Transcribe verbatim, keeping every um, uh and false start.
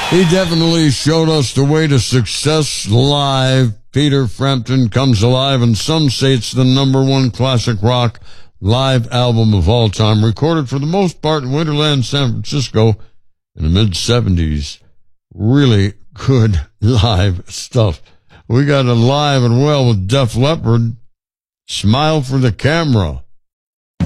He definitely showed us the way to success live. Peter Frampton Comes Alive, and some say it's the number one classic rock live album of all time, recorded for the most part in Winterland, San Francisco in the mid-seventies. Really good live stuff. We got Alive and Well with Def Leppard. Smile for the Camera.